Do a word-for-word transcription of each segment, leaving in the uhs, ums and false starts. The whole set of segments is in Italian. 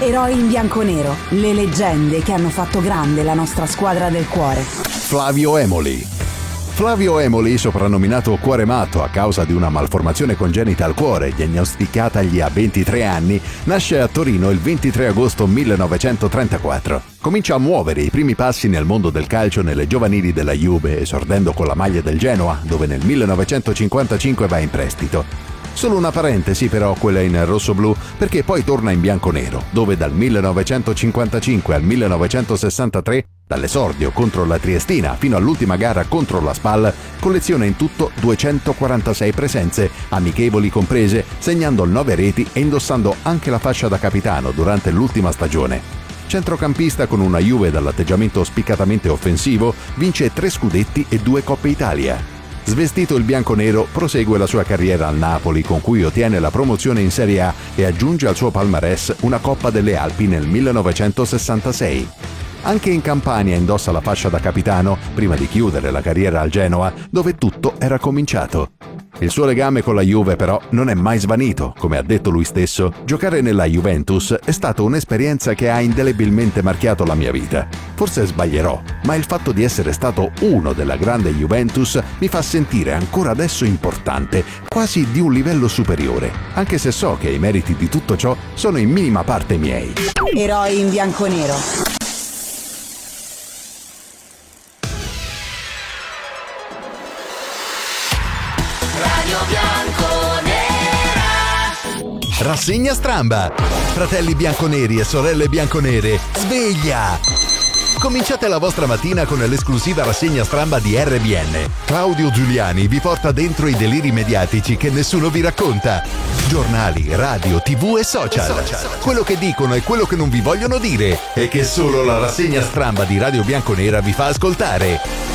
Eroi in bianconero, le leggende che hanno fatto grande la nostra squadra del cuore. Flavio Emoli. Flavio Emoli, soprannominato Cuore Matto a causa di una malformazione congenita al cuore diagnosticatagli a ventitré anni, nasce a Torino il ventitré agosto millenovecentotrentaquattro. Comincia a muovere i primi passi nel mondo del calcio nelle giovanili della Juve, esordendo con la maglia del Genoa, dove nel millenovecentocinquantacinque va in prestito. Solo una parentesi però quella in rossoblù, perché poi torna in bianconero, dove dal millenovecentocinquantacinque al millenovecentosessantatré, dall'esordio contro la Triestina fino all'ultima gara contro la Spal, colleziona in tutto duecentoquarantasei presenze, amichevoli comprese, segnando nove reti e indossando anche la fascia da capitano durante l'ultima stagione. Centrocampista con una Juve dall'atteggiamento spiccatamente offensivo, vince tre scudetti e due Coppe Italia. Svestito il bianconero, prosegue la sua carriera al Napoli, con cui ottiene la promozione in Serie A e aggiunge al suo palmarès una Coppa delle Alpi nel millenovecentosessantasei. Anche in Campania indossa la fascia da capitano, prima di chiudere la carriera al Genoa, dove tutto era cominciato. Il suo legame con la Juve però non è mai svanito, come ha detto lui stesso. Giocare nella Juventus è stata un'esperienza che ha indelebilmente marchiato la mia vita. Forse sbaglierò, ma il fatto di essere stato uno della grande Juventus mi fa sentire ancora adesso importante, quasi di un livello superiore, anche se so che i meriti di tutto ciò sono in minima parte miei. Eroi in bianconero. Rassegna Stramba. Fratelli bianconeri e sorelle bianconere, sveglia! Cominciate la vostra mattina con l'esclusiva rassegna Stramba di R B N. Claudio Giuliani vi porta dentro i deliri mediatici che nessuno vi racconta. Giornali, radio, tv e social. Quello che dicono e quello che non vi vogliono dire e che solo la rassegna Stramba di Radio Bianconera vi fa ascoltare.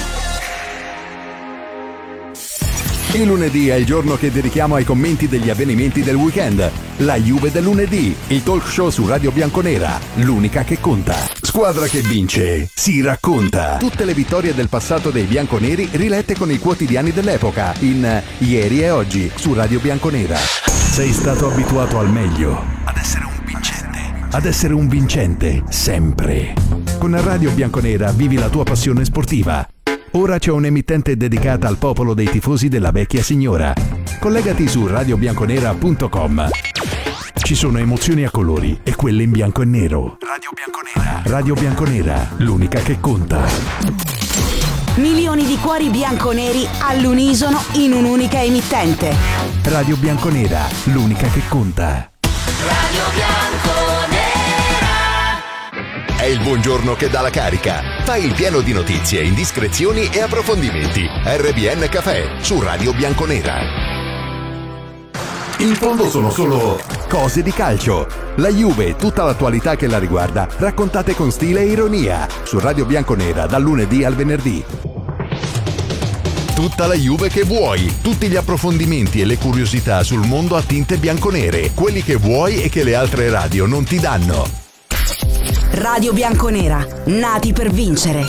Il lunedì è il giorno che dedichiamo ai commenti degli avvenimenti del weekend. La Juve del lunedì, il talk show su Radio Bianconera, l'unica che conta. Squadra che vince, si racconta. Tutte le vittorie del passato dei bianconeri rilette con i quotidiani dell'epoca, in Ieri e Oggi, su Radio Bianconera. Sei stato abituato al meglio, ad essere un vincente. Ad essere un vincente, sempre. Con Radio Bianconera vivi la tua passione sportiva. Ora c'è un'emittente dedicata al popolo dei tifosi della vecchia signora. Collegati su radio bianconera punto com. Ci sono emozioni a colori e quelle in bianco e nero. Radio Bianconera. Radio Bianconera, l'unica che conta. Milioni di cuori bianconeri all'unisono in un'unica emittente. Radio Bianconera, l'unica che conta. Radio Bianconera. È il buongiorno che dà la carica. Fai il pieno di notizie, indiscrezioni e approfondimenti. R B N Café su Radio Bianconera. In fondo sono solo cose di calcio. La Juve e tutta l'attualità che la riguarda, raccontate con stile e ironia. Su Radio Bianconera dal lunedì al venerdì. Tutta la Juve che vuoi, tutti gli approfondimenti e le curiosità sul mondo a tinte bianconere, quelli che vuoi e che le altre radio non ti danno. Radio Bianconera, nati per vincere.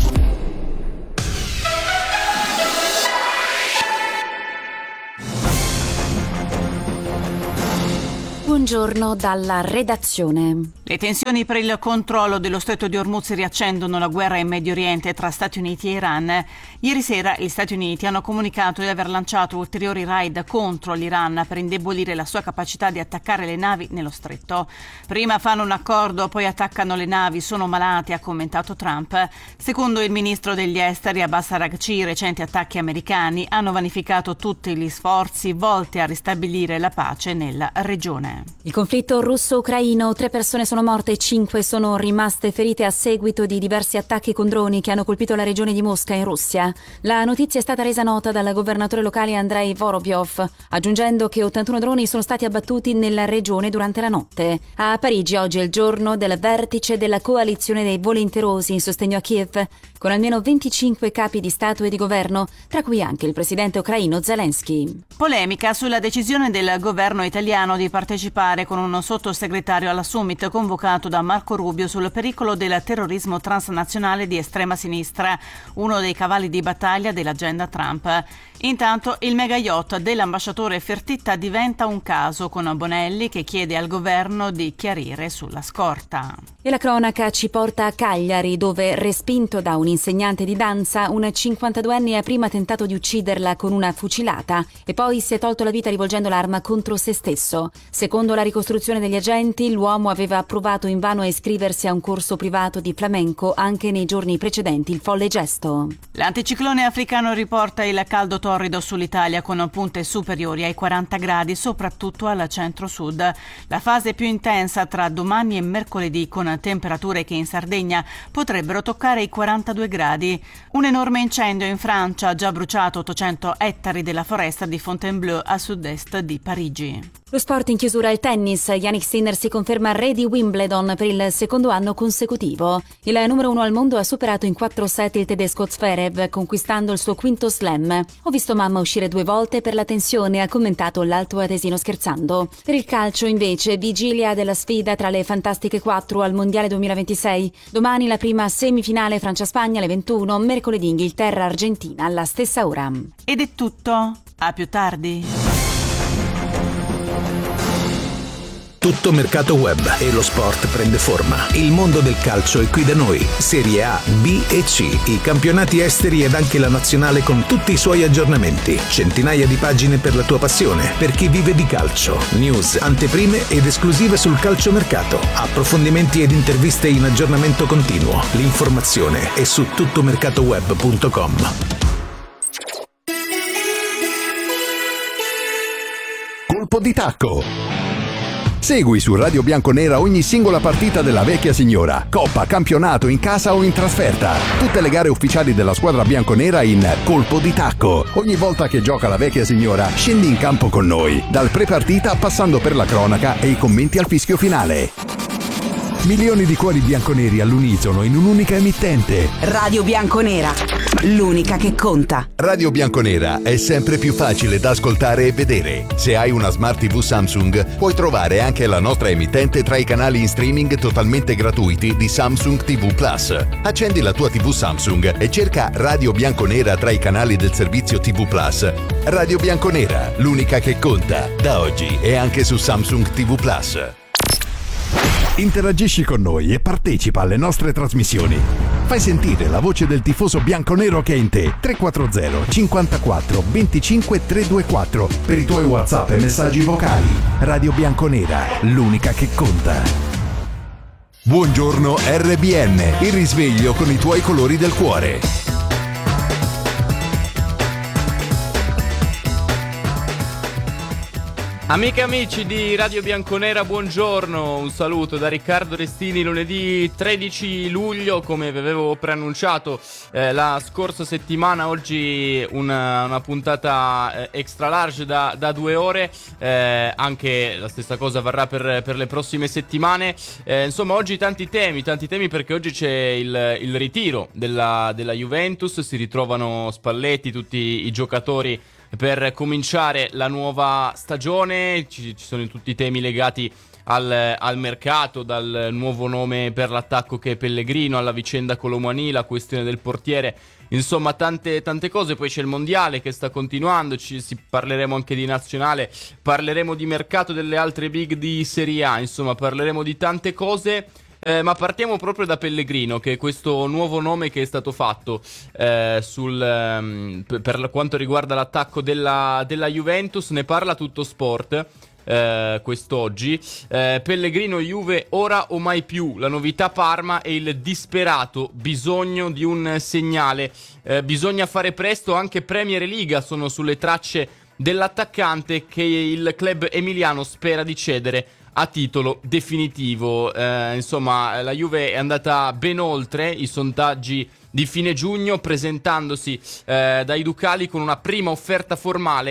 Buongiorno dalla redazione. Le tensioni per il controllo dello Stretto di Hormuz riaccendono la guerra in Medio Oriente tra Stati Uniti e Iran. Ieri sera gli Stati Uniti hanno comunicato di aver lanciato ulteriori raid contro l'Iran per indebolire la sua capacità di attaccare le navi nello stretto. Prima fanno un accordo, poi attaccano le navi, sono malati, ha commentato Trump. Secondo il ministro degli esteri Abbas Araghchi, i recenti attacchi americani hanno vanificato tutti gli sforzi volti a ristabilire la pace nella regione. Il conflitto russo-ucraino, tre persone sono morte e cinque sono rimaste ferite a seguito di diversi attacchi con droni che hanno colpito la regione di Mosca in Russia. La notizia è stata resa nota dal governatore locale Andrei Vorobyov, aggiungendo che ottantuno droni sono stati abbattuti nella regione durante la notte. A Parigi oggi è il giorno del vertice della coalizione dei volenterosi in sostegno a Kiev, con almeno venticinque capi di Stato e di governo, tra cui anche il presidente ucraino Zelensky. Polemica sulla decisione del governo italiano di partecipare partecipare con un sottosegretario alla summit convocato da Marco Rubio sul pericolo del terrorismo transnazionale di estrema sinistra, uno dei cavalli di battaglia dell'agenda Trump. Intanto il mega yacht dell'ambasciatore Fertitta diventa un caso, con Bonelli che chiede al governo di chiarire sulla scorta. E la cronaca ci porta a Cagliari, dove, respinto da un insegnante di danza, un cinquantaduenne ha prima tentato di ucciderla con una fucilata e poi si è tolto la vita rivolgendo l'arma contro se stesso. Secondo la ricostruzione degli agenti, l'uomo aveva provato invano a iscriversi a un corso privato di flamenco anche nei giorni precedenti il folle gesto. L'anticiclone africano riporta il caldo torrido sull'Italia con punte superiori ai quaranta gradi, soprattutto al centro-sud. La fase più intensa tra domani e mercoledì, con temperature che in Sardegna potrebbero toccare i quarantadue gradi. Un enorme incendio in Francia ha già bruciato ottocento ettari della foresta di Fontainebleau a sud-est di Parigi. Lo sport in chiusura al tennis. Jannik Sinner si conferma re di Wimbledon per il secondo anno consecutivo. Il numero uno al mondo ha superato in quattro set il tedesco Zverev, conquistando il suo quinto slam. Ho visto mamma uscire due volte per la tensione, ha commentato l'alto atesino scherzando. Per il calcio, invece, vigilia della sfida tra le Fantastiche quattro al Mondiale duemilaventisei. Domani la prima semifinale Francia-Spagna alle ventuno, mercoledì Inghilterra-Argentina alla stessa ora. Ed è tutto. A più tardi. Tutto mercato web e lo sport prende forma. Il mondo del calcio è qui da noi. Serie A, B e C, i campionati esteri ed anche la nazionale con tutti i suoi aggiornamenti. Centinaia di pagine per la tua passione, per chi vive di calcio. News, anteprime ed esclusive sul calciomercato. Approfondimenti ed interviste in aggiornamento continuo. L'informazione è su tuttomercatoweb punto com. Colpo di tacco. Segui su Radio Bianconera ogni singola partita della vecchia signora, coppa, campionato, in casa o in trasferta. Tutte le gare ufficiali della squadra bianconera in Colpo di tacco. Ogni volta che gioca la vecchia signora, scendi in campo con noi, dal pre-partita passando per la cronaca e i commenti al fischio finale. Milioni di cuori bianconeri all'unisono in un'unica emittente. Radio Bianconera, l'unica che conta. Radio Bianconera è sempre più facile da ascoltare e vedere. Se hai una Smart tivù Samsung, puoi trovare anche la nostra emittente tra i canali in streaming totalmente gratuiti di Samsung tivù Plus. Accendi la tua tivù Samsung e cerca Radio Bianconera tra i canali del servizio tivù Plus. Radio Bianconera, l'unica che conta. Da oggi è anche su Samsung tivù Plus. Interagisci con noi e partecipa alle nostre trasmissioni. Fai sentire la voce del tifoso bianconero che è in te. tre quattro zero cinquantaquattro venticinque trecentoventiquattro per i tuoi WhatsApp e messaggi vocali. Radio Bianconera, l'unica che conta. Buongiorno R B N, il risveglio con i tuoi colori del cuore. Amiche e amici di Radio Bianconera, buongiorno, un saluto da Riccardo Restini. Lunedì tredici luglio, come vi avevo preannunciato eh, la scorsa settimana, oggi una, una puntata eh, extra large da, da due ore, eh, anche la stessa cosa varrà per, per le prossime settimane. Eh, insomma, oggi tanti temi, tanti temi perché oggi c'è il, il ritiro della, della Juventus, si ritrovano Spalletti, tutti i giocatori per cominciare la nuova stagione. Ci, ci sono tutti i temi legati al, al mercato, dal nuovo nome per l'attacco che è Pellegrino, alla vicenda Colomani, la questione del portiere, insomma tante, tante cose. Poi c'è il mondiale che sta continuando, ci si parleremo anche di nazionale, parleremo di mercato delle altre big di Serie A, insomma parleremo di tante cose. Eh, ma partiamo proprio da Pellegrino, che è questo nuovo nome che è stato fatto eh, sul, ehm, per quanto riguarda l'attacco della, della Juventus. Ne parla Tutto Sport eh, quest'oggi. eh, Pellegrino Juve ora o mai più, la novità Parma e il disperato bisogno di un segnale. Eh, bisogna fare presto, anche Premier e Liga sono sulle tracce dell'attaccante che il club emiliano spera di cedere a titolo definitivo. Eh, insomma, la Juve è andata ben oltre i sondaggi di fine giugno, presentandosi eh, dai Ducali con una prima offerta formale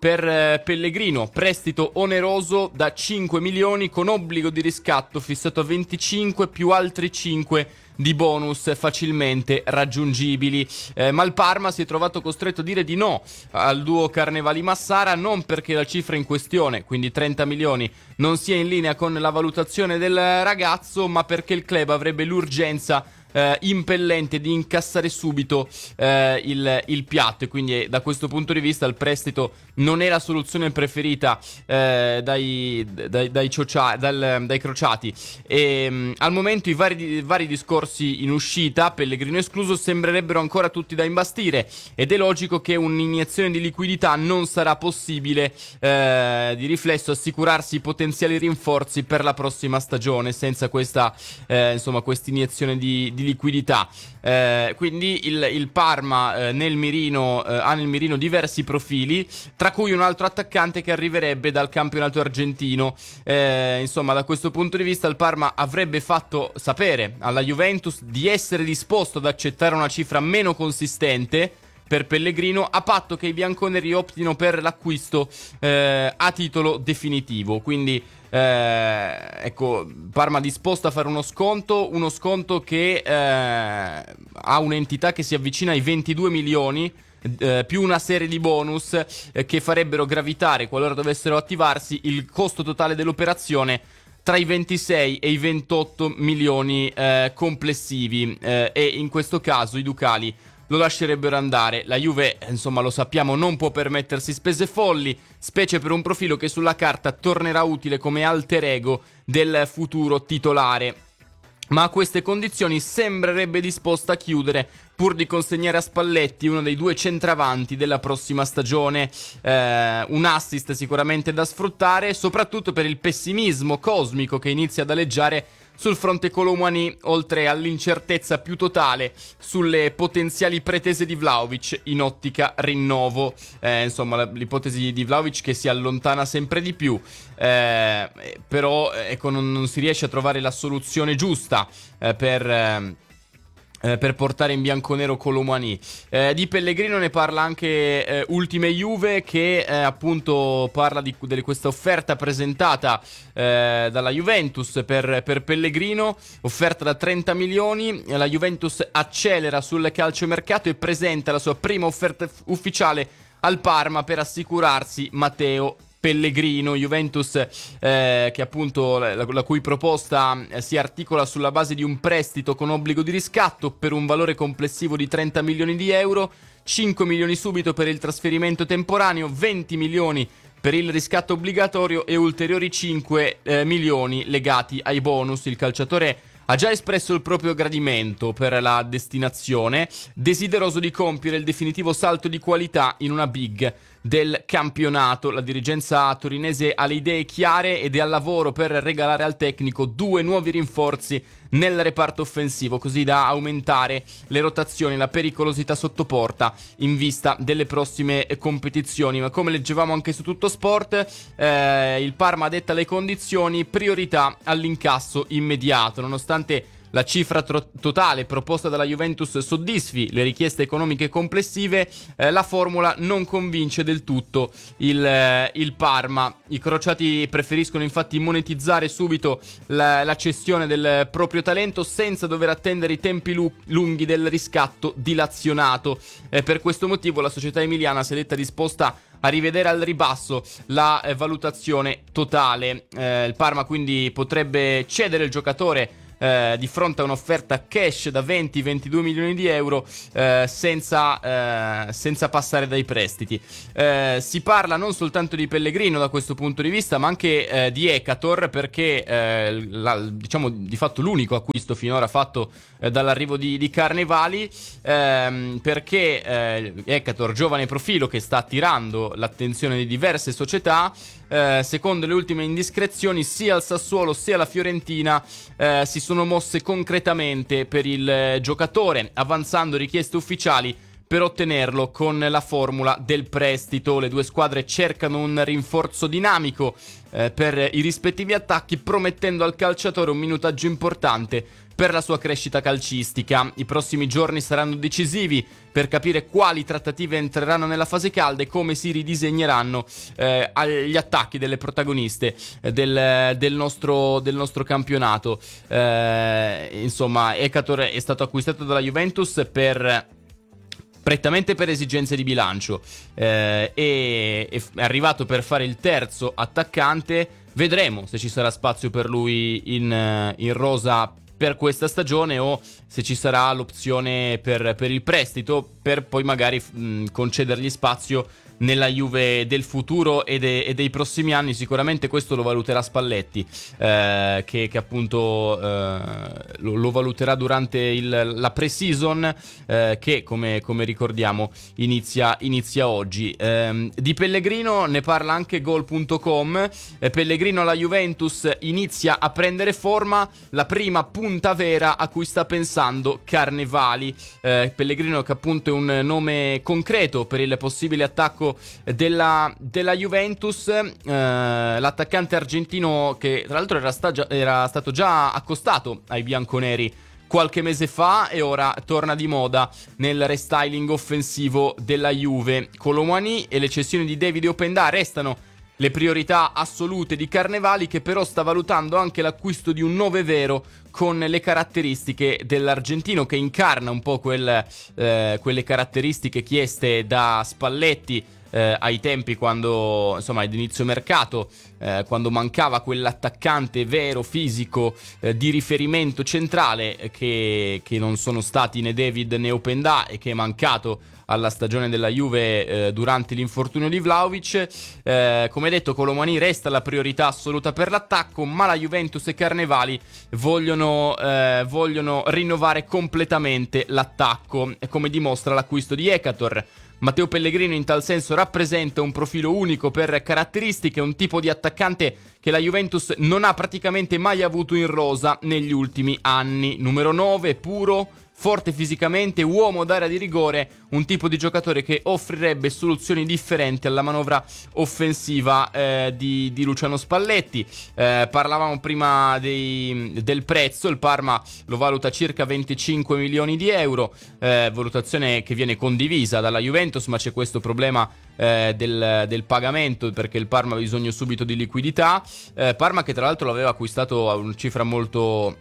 per eh, Pellegrino, prestito oneroso da cinque milioni con obbligo di riscatto fissato a venticinque più altri cinque di bonus facilmente raggiungibili. Eh, ma il Parma si è trovato costretto a dire di no al duo Carnevali-Massara, non perché la cifra in questione, quindi trenta milioni, non sia in linea con la valutazione del ragazzo, ma perché il club avrebbe l'urgenza Eh, impellente di incassare subito eh, il, il piatto, e quindi eh, da questo punto di vista il prestito non è la soluzione preferita eh, dai, dai, dai, ciocia, dal, dai crociati. E, mh, al momento i vari, vari discorsi in uscita, Pellegrino escluso, sembrerebbero ancora tutti da imbastire, ed è logico che un'iniezione di liquidità non sarà possibile, eh, di riflesso assicurarsi potenziali rinforzi per la prossima stagione senza questa eh, insomma questa iniezione di, di liquidità. Eh, quindi il, il Parma eh, nel mirino eh, ha nel mirino diversi profili, tra cui un altro attaccante che arriverebbe dal campionato argentino. Eh, insomma, da questo punto di vista il Parma avrebbe fatto sapere alla Juventus di essere disposto ad accettare una cifra meno consistente per Pellegrino, a patto che i bianconeri optino per l'acquisto eh, a titolo definitivo. Quindi eh, ecco, Parma disposto a fare uno sconto, uno sconto che eh, ha un'entità che si avvicina ai ventidue milioni, eh, più una serie di bonus eh, che farebbero gravitare, qualora dovessero attivarsi, il costo totale dell'operazione tra i ventisei e i ventotto milioni eh, complessivi, eh, e in questo caso i ducali lo lascerebbero andare. La Juve, insomma, lo sappiamo, non può permettersi spese folli, specie per un profilo che sulla carta tornerà utile come alter ego del futuro titolare. Ma a queste condizioni sembrerebbe disposta a chiudere, pur di consegnare a Spalletti uno dei due centravanti della prossima stagione. Eh, un assist sicuramente da sfruttare, soprattutto per il pessimismo cosmico che inizia ad aleggiare sul fronte Colomani, oltre all'incertezza più totale sulle potenziali pretese di Vlahovic in ottica rinnovo. Eh, insomma, l'ipotesi di Vlahovic che si allontana sempre di più, eh, però ecco, non, non si riesce a trovare la soluzione giusta eh, per... Eh, Eh, per portare in bianconero Colomani. Eh, di Pellegrino ne parla anche eh, Ultime Juve, che eh, appunto parla di, di questa offerta presentata eh, dalla Juventus per, per Pellegrino, offerta da trenta milioni. La Juventus accelera sul calciomercato e presenta la sua prima offerta f- ufficiale al Parma per assicurarsi Matteo Pellegrino. Juventus eh, che appunto la, la cui proposta eh, si articola sulla base di un prestito con obbligo di riscatto per un valore complessivo di trenta milioni di euro, cinque milioni subito per il trasferimento temporaneo, venti milioni per il riscatto obbligatorio e ulteriori cinque eh, milioni legati ai bonus. Il calciatore ha già espresso il proprio gradimento per la destinazione, desideroso di compiere il definitivo salto di qualità in una big del campionato. La dirigenza torinese ha le idee chiare ed è al lavoro per regalare al tecnico due nuovi rinforzi nel reparto offensivo, così da aumentare le rotazioni e la pericolosità sotto porta in vista delle prossime competizioni. Ma come leggevamo anche su Tutto Sport, eh, il Parma detta le condizioni, priorità all'incasso immediato. Nonostante la cifra tro- totale proposta dalla Juventus soddisfi le richieste economiche complessive, eh, la formula non convince del tutto il, eh, il Parma. I crociati preferiscono infatti monetizzare subito la, la cessione del proprio talento senza dover attendere i tempi lu- lunghi del riscatto dilazionato. Eh, per questo motivo la società emiliana si è detta disposta a rivedere al ribasso la eh, valutazione totale. Eh, il Parma quindi potrebbe cedere il giocatore Eh, di fronte a un'offerta cash da venti ventidue milioni di euro, eh, senza, eh, senza passare dai prestiti. Eh, si parla non soltanto di Pellegrino da questo punto di vista, ma anche eh, di Ekator, perché eh, la, diciamo di fatto l'unico acquisto finora fatto eh, dall'arrivo di, di Carnevali, ehm, perché eh, Ekator, giovane profilo che sta attirando l'attenzione di diverse società. Eh, secondo le ultime indiscrezioni, sia al Sassuolo sia alla Fiorentina eh, si sono mosse concretamente per il eh, giocatore, avanzando richieste ufficiali per ottenerlo con la formula del prestito. Le due squadre cercano un rinforzo dinamico eh, per i rispettivi attacchi, promettendo al calciatore un minutaggio importante per la sua crescita calcistica. I prossimi giorni saranno decisivi per capire quali trattative entreranno nella fase calda e come si ridisegneranno eh, gli attacchi delle protagoniste eh, del, del, nostro, del nostro campionato. Eh, insomma, Ekator è stato acquistato dalla Juventus per... prettamente per esigenze di bilancio, eh, e è arrivato per fare il terzo attaccante. Vedremo se ci sarà spazio per lui in, in rosa per questa stagione o se ci sarà l'opzione per, per il prestito, per poi magari mh, concedergli spazio nella Juve del futuro e, de, e dei prossimi anni. Sicuramente questo lo valuterà Spalletti, eh, che, che appunto eh, lo, lo valuterà durante il, la pre-season, eh, che come, come ricordiamo inizia, inizia oggi. Eh, di Pellegrino ne parla anche Gol punto com. eh, Pellegrino alla Juventus inizia a prendere forma, la prima punta vera a cui sta pensando Carnevali. eh, Pellegrino, che appunto è un nome concreto per il possibile attacco della, della Juventus, eh, l'attaccante argentino che tra l'altro era, sta- era stato già accostato ai bianconeri qualche mese fa e ora torna di moda nel restyling offensivo della Juve. Kolo Muani e le cessioni di Davide Openda restano le priorità assolute di Carnevali, che però sta valutando anche l'acquisto di un nove vero con le caratteristiche dell'argentino, che incarna un po' quel, eh, quelle caratteristiche chieste da Spalletti eh, ai tempi quando, insomma, ad inizio mercato, eh, quando mancava quell'attaccante vero, fisico, eh, di riferimento centrale, eh, che, che non sono stati né David né Openda e che è mancato alla stagione della Juve eh, durante l'infortunio di Vlahovic. Eh, come detto, Kolo Muani resta la priorità assoluta per l'attacco, ma la Juventus e Carnevali vogliono, eh, vogliono rinnovare completamente l'attacco, come dimostra l'acquisto di Ekator. Matteo Pellegrino in tal senso rappresenta un profilo unico per caratteristiche, un tipo di attaccante che la Juventus non ha praticamente mai avuto in rosa negli ultimi anni. Numero nove, puro, forte fisicamente, uomo d'area di rigore, un tipo di giocatore che offrirebbe soluzioni differenti alla manovra offensiva eh, di, di Luciano Spalletti. Eh, parlavamo prima dei, del prezzo, il Parma lo valuta circa venticinque milioni di euro, eh, valutazione che viene condivisa dalla Juventus, ma c'è questo problema eh, del, del pagamento, perché il Parma ha bisogno subito di liquidità. Eh, Parma che tra l'altro l'aveva acquistato a una cifra molto...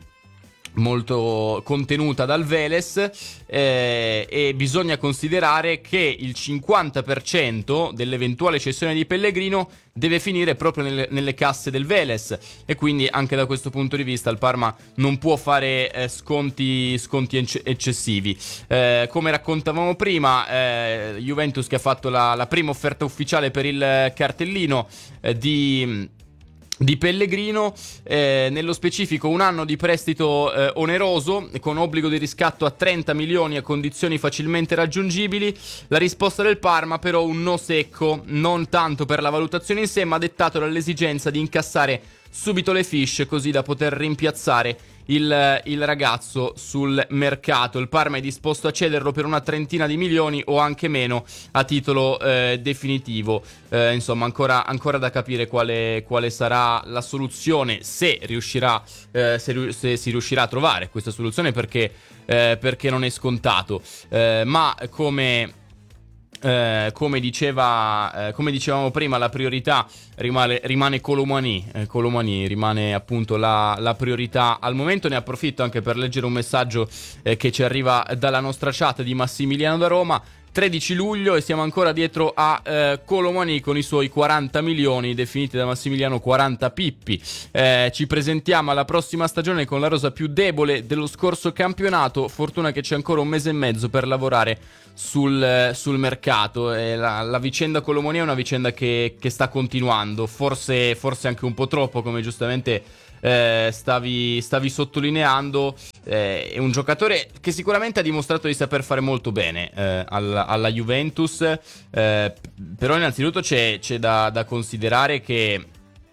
molto contenuta dal Vélez, eh, e bisogna considerare che il cinquanta per cento dell'eventuale cessione di Pellegrino deve finire proprio nelle, nelle casse del Vélez, e quindi anche da questo punto di vista il Parma non può fare eh, sconti, sconti ecce- eccessivi. Eh, come raccontavamo prima, eh, Juventus che ha fatto la, la prima offerta ufficiale per il cartellino eh, di... di Pellegrino, eh, nello specifico un anno di prestito eh, oneroso con obbligo di riscatto a trenta milioni a condizioni facilmente raggiungibili. La risposta del Parma però un no secco, non tanto per la valutazione in sé, ma dettato dall'esigenza di incassare subito le fiche, così da poter rimpiazzare il, il ragazzo sul mercato. Il Parma è disposto a cederlo per una trentina di milioni o anche meno a titolo eh, definitivo. Eh, insomma, ancora, ancora da capire quale, quale sarà la soluzione, se riuscirà, eh, se, se si riuscirà a trovare questa soluzione, perché, eh, perché non è scontato. Eh, ma come... Eh, come, diceva, eh, come dicevamo prima, la priorità rimane, rimane Kolo Muani. eh, Kolo Muani rimane appunto la, la priorità al momento. Ne approfitto anche per leggere un messaggio eh, che ci arriva dalla nostra chat di Massimiliano da Roma. tredici luglio e siamo ancora dietro a eh, Kolo Muani con i suoi quaranta milioni, definiti da Massimiliano quaranta pippi. Eh, ci presentiamo alla prossima stagione con la rosa più debole dello scorso campionato. Fortuna che c'è ancora un mese e mezzo per lavorare sul, eh, sul mercato. Eh, la, la vicenda Kolo Muani è una vicenda che, che sta continuando, forse, forse anche un po' troppo, come giustamente Eh, stavi, stavi sottolineando. Eh, è un giocatore che sicuramente ha dimostrato di saper fare molto bene eh, alla, alla Juventus, eh, però innanzitutto c'è, c'è da, da considerare che,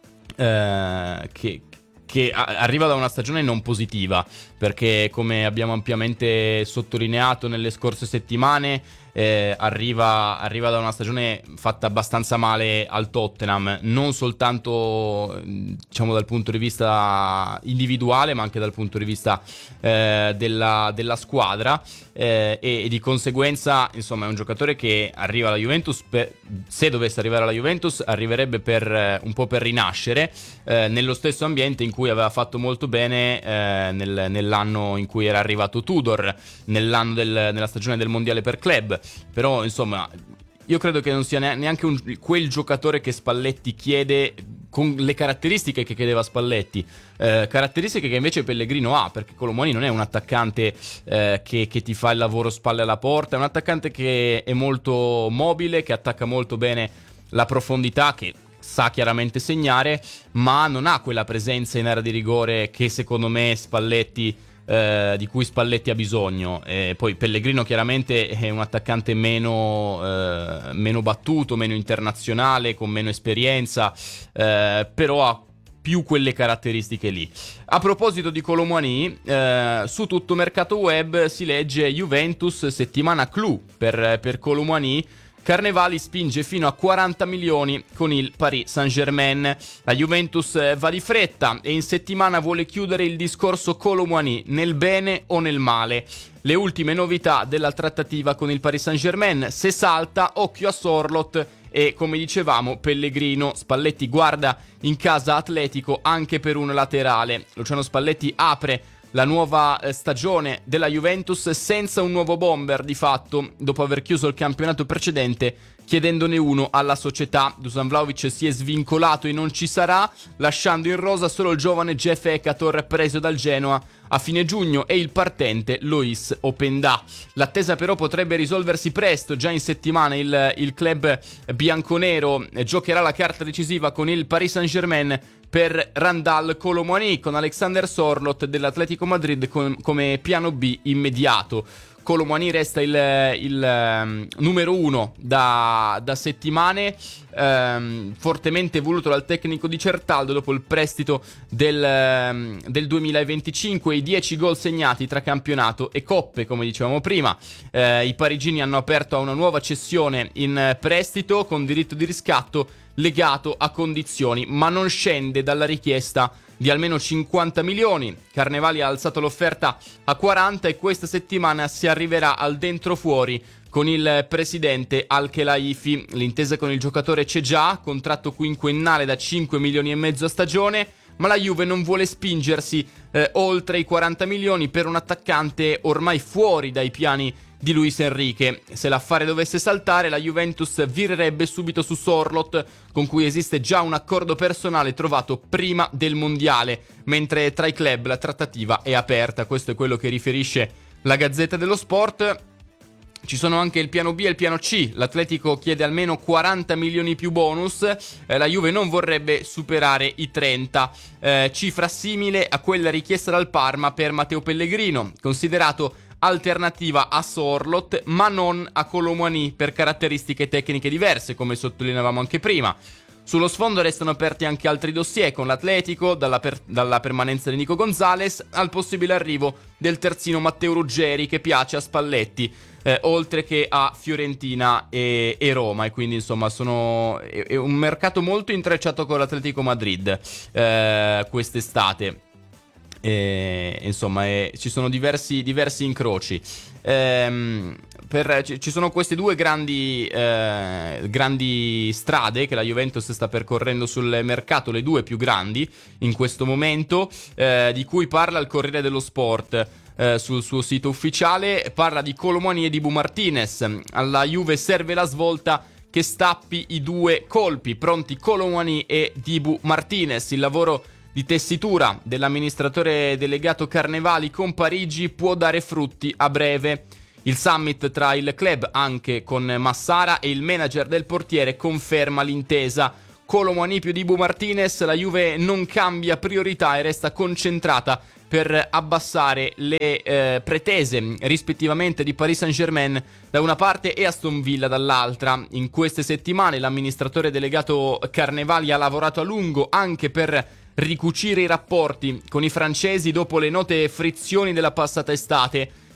eh, che, che arriva da una stagione non positiva, perché come abbiamo ampiamente sottolineato nelle scorse settimane eh, arriva, arriva da una stagione fatta abbastanza male al Tottenham, non soltanto diciamo dal punto di vista individuale ma anche dal punto di vista eh, della, della squadra, eh, e, e di conseguenza insomma è un giocatore che arriva alla Juventus per, se dovesse arrivare alla Juventus arriverebbe per eh, un po' per rinascere eh, nello stesso ambiente in cui aveva fatto molto bene eh, nel, nell'anno in cui era arrivato Tudor, nell'anno del, nella stagione del mondiale per club. Però insomma io credo che non sia neanche un, quel giocatore che Spalletti chiede con le caratteristiche che chiedeva Spalletti, eh, caratteristiche che invece Pellegrino ha, perché Kolo Muani non è un attaccante eh, che, che ti fa il lavoro spalle alla porta, è un attaccante che è molto mobile, che attacca molto bene la profondità, che sa chiaramente segnare, ma non ha quella presenza in area di rigore che secondo me Spalletti eh, di cui Spalletti ha bisogno. E poi Pellegrino chiaramente è un attaccante meno, eh, meno battuto, meno internazionale, con meno esperienza, eh, però ha più quelle caratteristiche lì. A proposito di Kolo Muani, eh, su tutto mercato web si legge Juventus settimana clou per, per Kolo Muani. Carnevali spinge fino a quaranta milioni con il Paris Saint-Germain. La Juventus va di fretta e in settimana vuole chiudere il discorso Kolo Muani nel bene o nel male. Le ultime novità della trattativa con il Paris Saint-Germain: se salta, occhio a Sorloth e, come dicevamo, Pellegrino. Spalletti guarda in casa Atletico anche per un laterale. Luciano Spalletti apre la nuova stagione della Juventus senza un nuovo bomber di fatto, dopo aver chiuso il campionato precedente chiedendone uno alla società. Dusan Vlahovic si è svincolato e non ci sarà, lasciando in rosa solo il giovane Jeff Ekator preso dal Genoa a fine giugno e il partente Loïs Openda. L'attesa però potrebbe risolversi presto. Già in settimana il, il club bianconero giocherà la carta decisiva con il Paris Saint-Germain per Randal Kolo Muani, con Alexander Sorloth dell'Atletico Madrid com- come piano B immediato. Kolo Muani resta il, il um, numero uno da, da settimane, um, fortemente voluto dal tecnico di Certaldo dopo il prestito del, um, del duemilaventicinque, i dieci gol segnati tra campionato e coppe, come dicevamo prima. Uh, I parigini hanno aperto a una nuova cessione in prestito con diritto di riscatto legato a condizioni, ma non scende dalla richiesta di almeno cinquanta milioni. Carnevali ha alzato l'offerta a quaranta e questa settimana si arriverà al dentro fuori con il presidente Al-Khelaifi. L'intesa con il giocatore c'è già, contratto quinquennale da cinque milioni e mezzo a stagione, ma la Juve non vuole spingersi eh, oltre i quaranta milioni per un attaccante ormai fuori dai piani di Luis Enrique. Se l'affare dovesse saltare, la Juventus virerebbe subito su Sorloth, con cui esiste già un accordo personale trovato prima del mondiale, mentre tra i club la trattativa è aperta. Questo è quello che riferisce la Gazzetta dello Sport. Ci sono anche il piano B e il piano C. L'Atletico chiede almeno quaranta milioni più bonus, eh, la Juve non vorrebbe superare i trenta, eh, cifra simile a quella richiesta dal Parma per Matteo Pellegrino, considerato alternativa a Sorloth ma non a Kolo Muani per caratteristiche tecniche diverse, come sottolineavamo anche prima. Sullo sfondo restano aperti anche altri dossier con l'Atletico, dalla, per- dalla permanenza di Nico Gonzalez al possibile arrivo del terzino Matteo Ruggeri, che piace a Spalletti, eh, oltre che a Fiorentina e, e Roma, e quindi insomma sono è, è un mercato molto intrecciato con l'Atletico Madrid eh, quest'estate. E, insomma eh, ci sono diversi, diversi incroci. Ehm, per, ci, ci sono queste due grandi, eh, grandi strade che la Juventus sta percorrendo sul mercato, le due più grandi in questo momento, eh, di cui parla il Corriere dello Sport eh, sul suo sito ufficiale. Parla di Kolo Muani e di Bu Martinez. Alla Juve serve la svolta che stappi i due colpi, pronti Kolo Muani e Dibu Martinez. Il lavoro di tessitura dell'amministratore delegato Carnevali con Parigi può dare frutti a breve. Il summit tra il club, anche con Massara, e il manager del portiere conferma l'intesa. Kolo Muani più Dibu Martinez, la Juve non cambia priorità e resta concentrata per abbassare le eh, pretese rispettivamente di Paris Saint-Germain da una parte e Aston Villa dall'altra. In queste settimane l'amministratore delegato Carnevali ha lavorato a lungo anche per ricucire i rapporti con i francesi dopo le note frizioni della passata estate.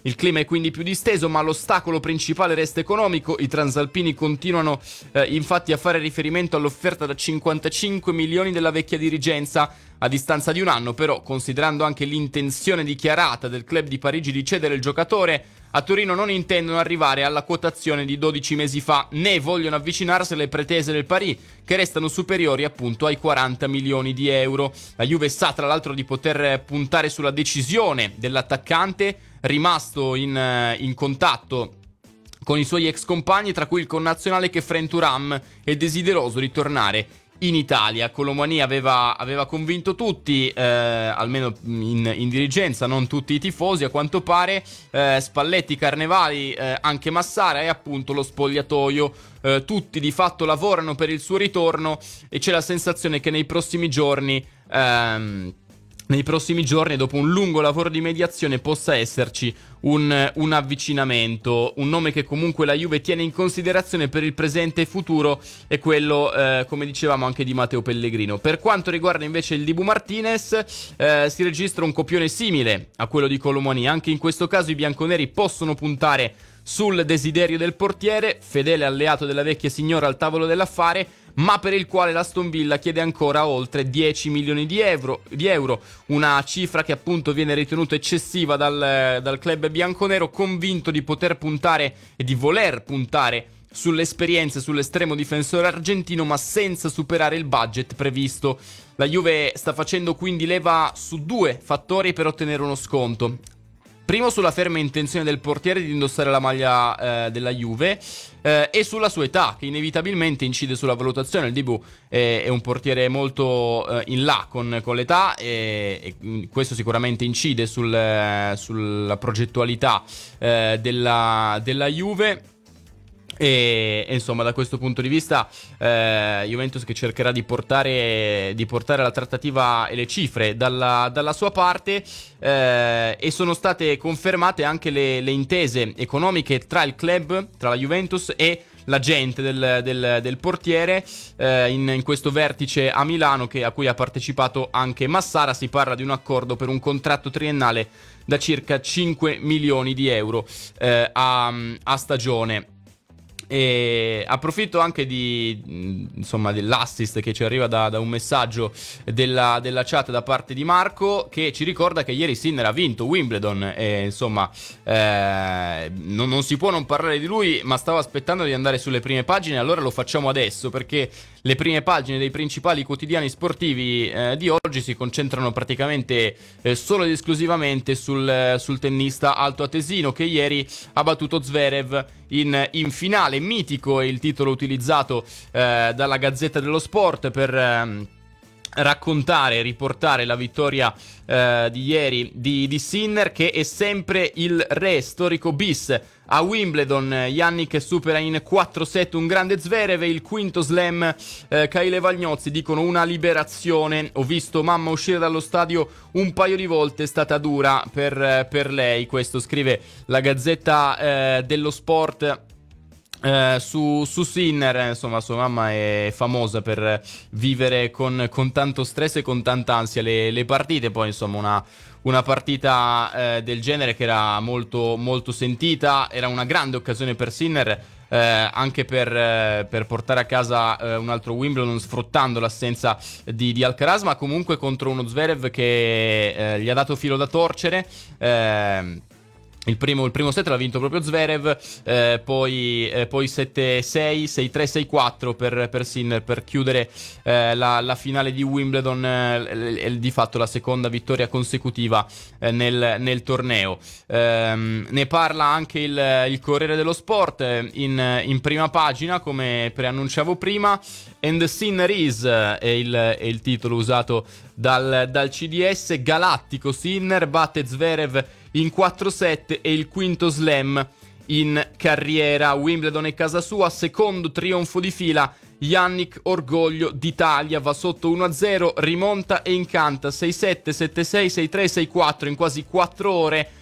Il clima è quindi più disteso, ma l'ostacolo principale resta economico. I transalpini continuano eh, infatti a fare riferimento all'offerta da cinquantacinque milioni della vecchia dirigenza. A distanza di un anno, però, considerando anche l'intenzione dichiarata del club di Parigi di cedere il giocatore, a Torino non intendono arrivare alla quotazione di dodici mesi fa, né vogliono avvicinarsi alle pretese del Paris, che restano superiori appunto ai quaranta milioni di euro. La Juve sa tra l'altro di poter puntare sulla decisione dell'attaccante, rimasto in, in contatto con i suoi ex compagni, tra cui il connazionale Khéphren Thuram, è desideroso di tornare in Italia. Colomani aveva, aveva convinto tutti, eh, almeno in, in dirigenza, non tutti i tifosi a quanto pare. eh, Spalletti, Carnevali, eh, anche Massara e appunto lo spogliatoio, eh, tutti di fatto lavorano per il suo ritorno, e c'è la sensazione che nei prossimi giorni ehm, nei prossimi giorni, dopo un lungo lavoro di mediazione, possa esserci un, un avvicinamento. Un nome che comunque la Juve tiene in considerazione per il presente e futuro è quello, eh, come dicevamo, anche di Matteo Pellegrino. Per quanto riguarda invece il Dibu Martinez, eh, si registra un copione simile a quello di Colomani. Anche in questo caso i bianconeri possono puntare sul desiderio del portiere, fedele alleato della vecchia signora al tavolo dell'affare, ma per il quale l'Aston Villa chiede ancora oltre dieci milioni di euro, di euro, una cifra che appunto viene ritenuta eccessiva dal, dal club bianconero, convinto di poter puntare e di voler puntare sulle esperienze, sull'estremo difensore argentino, ma senza superare il budget previsto. La Juve sta facendo quindi leva su due fattori per ottenere uno sconto. Primo, sulla ferma intenzione del portiere di indossare la maglia eh, della Juve, eh, e sulla sua età, che inevitabilmente incide sulla valutazione. Il Dibu è, è un portiere molto eh, in là con, con l'età, e, e questo sicuramente incide sul, eh, sulla progettualità eh, della, della Juve. E, e insomma, da questo punto di vista eh, Juventus che cercherà di portare, di portare la trattativa e le cifre dalla, dalla sua parte, eh, e sono state confermate anche le, le intese economiche tra il club, tra la Juventus e l'agente del, del, del portiere, eh, in, in questo vertice a Milano, che, a cui ha partecipato anche Massara. Si parla di un accordo per un contratto triennale da circa cinque milioni di euro eh, a, a stagione. E approfitto anche di, insomma, dell'assist che ci arriva da, da un messaggio della, della chat da parte di Marco, che ci ricorda che ieri Sinner ha vinto Wimbledon, e insomma eh, non, non si può non parlare di lui, ma stavo aspettando di andare sulle prime pagine. Allora lo facciamo adesso, perché le prime pagine dei principali quotidiani sportivi eh, di oggi si concentrano praticamente eh, solo ed esclusivamente sul, sul tennista altoatesino, che ieri ha battuto Zverev in, in finale. Mitico è il titolo utilizzato eh, dalla Gazzetta dello Sport per eh, raccontare e riportare la vittoria eh, di ieri di, di Sinner, che è sempre il re, storico bis a Wimbledon. Jannik supera in quattro set un grande Zverev, il quinto slam. eh, Kaile Vagnozzi dicono una liberazione. Ho visto mamma uscire dallo stadio un paio di volte, è stata dura per, per lei. Questo scrive la Gazzetta eh, dello Sport. Uh, su, su Sinner. Insomma, sua mamma è famosa per vivere con, con tanto stress e con tanta ansia le, le partite. Poi insomma una, una partita uh, del genere che era molto, molto sentita, era una grande occasione per Sinner, uh, anche per, uh, per portare a casa uh, un altro Wimbledon, sfruttando l'assenza di, di Alcaraz, ma comunque contro uno Zverev che uh, gli ha dato filo da torcere. uh, Il primo, il primo set l'ha vinto proprio Zverev, eh, poi, eh, poi sette sei, sei tre, sei quattro per, per Sinner, per chiudere eh, la, la finale di Wimbledon, eh, eh, di fatto la seconda vittoria consecutiva eh, nel, nel torneo. Eh, ne parla anche il, il Corriere dello Sport eh, in, in prima pagina, come preannunciavo prima. And the Sinner is è il, è il titolo usato dal, dal C D S. Galattico Sinner, batte Zverev in quattro set e il quinto slam in carriera. Wimbledon è casa sua, secondo trionfo di fila. Jannik, orgoglio d'Italia, va sotto uno a zero, rimonta e incanta sei sette, sette sei, sei tre, sei quattro in quasi quattro ore.